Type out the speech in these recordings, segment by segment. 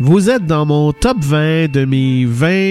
Vous êtes dans mon top 20 de mes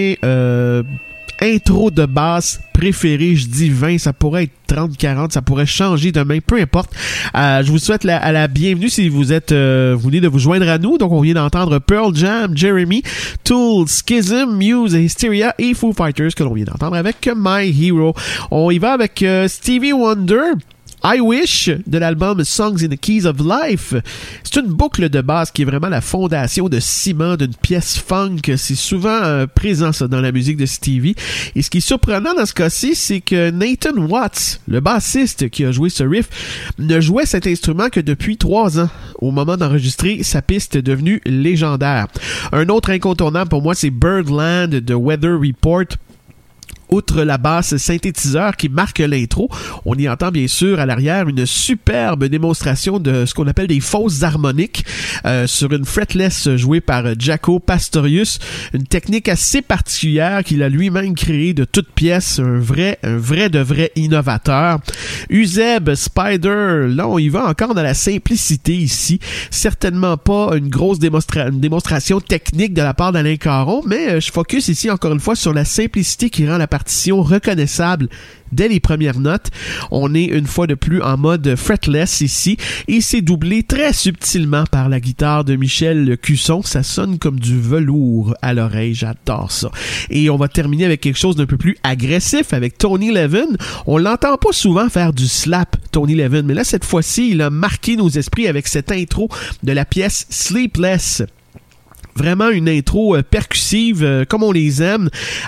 20 intros de basse préférées. Je dis 20, ça pourrait être 30, 40, ça pourrait changer demain, peu importe. Je vous souhaite la bienvenue si vous êtes vous venez de vous joindre à nous. Donc on vient d'entendre Pearl Jam, Jeremy, Tool, Schism, Muse, Hysteria et Foo Fighters que l'on vient d'entendre avec My Hero. On y va avec Stevie Wonder. I Wish de l'album Songs in the Keys of Life. C'est une boucle de basse qui est vraiment la fondation de ciment d'une pièce funk. C'est souvent présent ça dans la musique de Stevie. Et ce qui est surprenant dans ce cas-ci, c'est que Nathan Watts, le bassiste qui a joué ce riff, ne jouait cet instrument que depuis 3 ans. Au moment d'enregistrer, sa piste est devenue légendaire. Un autre incontournable pour moi, c'est Birdland de Weather Report. Outre la basse synthétiseur qui marque l'intro, on y entend bien sûr à l'arrière une superbe démonstration de ce qu'on appelle des fausses harmoniques sur une fretless jouée par Jaco Pastorius, une technique assez particulière qu'il a lui-même créée de toutes pièces, un vrai de vrai innovateur. Uzeb, Spider, là on y va encore dans la simplicité ici, certainement pas une grosse démonstration technique de la part d'Alain Caron, mais je focus ici encore une fois sur la simplicité qui rend la partition reconnaissable dès les premières notes. On est une fois de plus en mode fretless ici et c'est doublé très subtilement par la guitare de Michel Cusson. Ça sonne comme du velours à l'oreille, j'adore ça. Et on va terminer avec quelque chose d'un peu plus agressif avec Tony Levin. On l'entend pas souvent faire du slap, Tony Levin, mais là cette fois-ci, il a marqué nos esprits avec cette intro de la pièce Sleepless. Vraiment une intro percussive comme on les aime,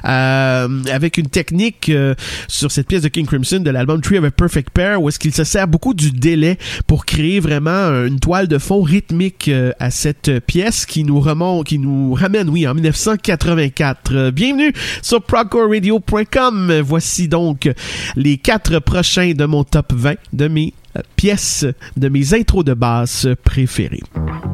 avec une technique sur cette pièce de King Crimson de l'album Tree of a Perfect Pair où est-ce qu'il se sert beaucoup du délai pour créer vraiment une toile de fond rythmique à cette pièce qui nous ramène en 1984. Bienvenue sur progcoreradio.com. Voici donc les 4 prochains de mon top 20 de mes pièces, de mes intros de basse préférées.